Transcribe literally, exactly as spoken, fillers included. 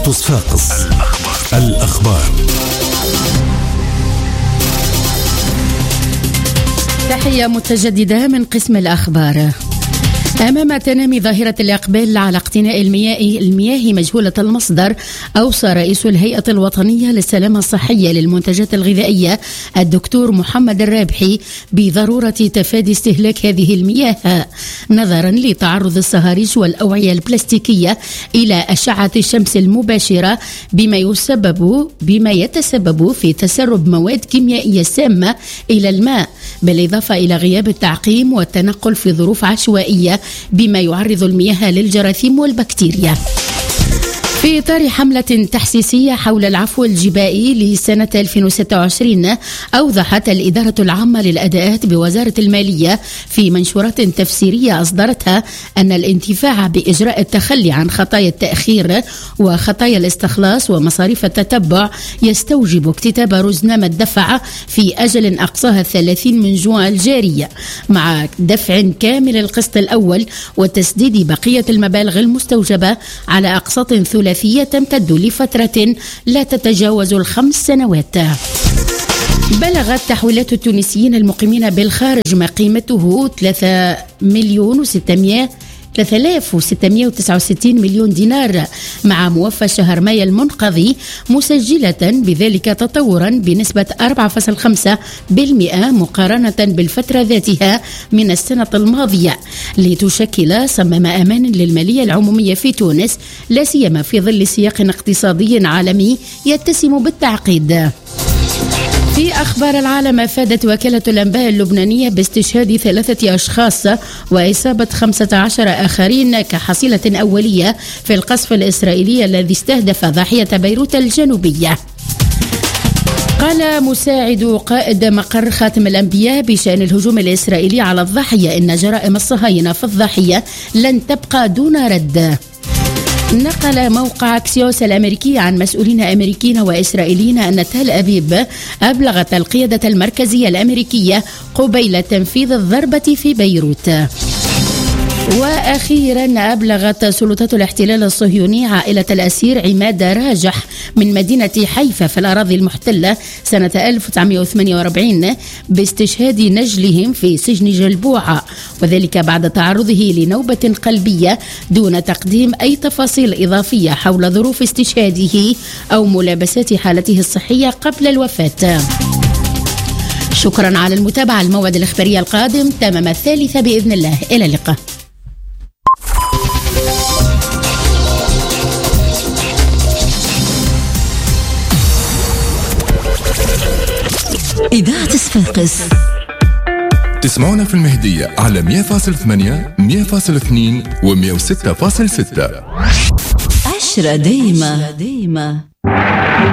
إذاعة صفاقس الأخبار. تحية متجددة من قسم الأخبار. أمام تنامي ظاهرة الإقبال على اقتناء المياه, المياه مجهولة المصدر، أوصى رئيس الهيئة الوطنية للسلامة الصحية للمنتجات الغذائية الدكتور محمد الرابحي بضرورة تفادي استهلاك هذه المياه نظرا لتعرض الصهاريج والأوعية البلاستيكية إلى أشعة الشمس المباشرة بما يسبب بما يتسبب في تسرب مواد كيميائية سامة إلى الماء، بالإضافة إلى غياب التعقيم والتنقل في ظروف عشوائية بما يعرض المياه للجراثيم والبكتيريا. في إطار حملة تحسيسية حول العفو الجبائي لسنة ألفين وستة وعشرين، أوضحت الإدارة العامة للأداءات بوزارة المالية في منشورات تفسيرية أصدرتها أن الانتفاع بإجراء التخلي عن خطايا التأخير وخطايا الاستخلاص ومصاريف التتبع يستوجب اكتتاب رزنامة دفع في أجل أقصاها الثلاثين من جوان الجارية، مع دفع كامل القسط الأول وتسديد بقية المبالغ المستوجبة على أقساط ثلاثية تمتد لفترة لا تتجاوز الخمس سنوات. بلغت تحويلات التونسيين المقيمين بالخارج ما قيمته ثلاثة مليون وستمائة ثلاثة آلاف وستمائة وتسعة وستين مليون دينار مع موفى شهر مايو المنقضي، مسجلة بذلك تطورا بنسبة أربعة فاصلة خمسة بالمئة مقارنة بالفترة ذاتها من السنة الماضية، لتشكل صمام أمان للمالية العمومية في تونس، لا سيما في ظل سياق اقتصادي عالمي يتسم بالتعقيد. في أخبار العالم، أفادت وكالة الأنباء اللبنانية باستشهاد ثلاثة أشخاص وإصابة خمسة عشر آخرين كحصيلة أولية في القصف الإسرائيلي الذي استهدف ضاحية بيروت الجنوبية. قال مساعد قائد مقر خاتم الأنبياء بشأن الهجوم الإسرائيلي على الضاحية إن جرائم الصهاينة في الضاحية لن تبقى دون رد. نقل موقع أكسيوس الأمريكي عن مسؤولين أمريكيين وإسرائيليين أن تل أبيب أبلغت القيادة المركزية الأمريكية قبيل تنفيذ الضربة في بيروت. وأخيرا أبلغت سلطات الاحتلال الصهيوني عائلة الأسير عماد راجح من مدينة حيفا في الأراضي المحتلة سنة ألف وتسعمائة وثمانية وأربعين باستشهاد نجلهم في سجن جلبوعة، وذلك بعد تعرضه لنوبة قلبية دون تقديم أي تفاصيل إضافية حول ظروف استشهاده أو ملابسات حالته الصحية قبل الوفاة. شكرا على المتابعة. الموعد الإخباري القادم تمام الثالثة بإذن الله. إلى اللقاء. إذاعة صفاقس تسمعونا في المهدية على مية فاصلة ثمانية مية فاصلة اثنين و مية وستة فاصلة ستة. عشرة دايمة.